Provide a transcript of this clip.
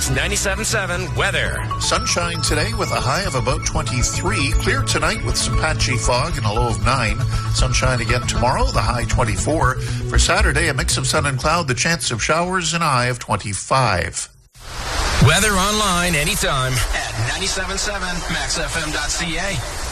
News 97.7 weather. Sunshine today with a high of about 23. Clear tonight with some patchy fog and a low of 9. Sunshine again tomorrow, the high 24. For Saturday, a mix of sun and cloud, the chance of showers and a high of 25. Weather online anytime at 97.7maxfm.ca.